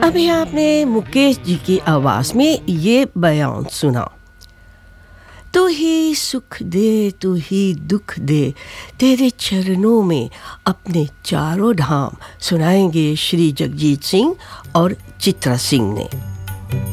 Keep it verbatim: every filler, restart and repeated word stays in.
अभी आपने मुकेश जी की आवाज में ये बयान सुना। तू ही सुख दे तू ही दुख दे, तेरे चरणों में अपने चारों धाम, सुनाएंगे श्री जगजीत सिंह और चित्रा सिंह ने।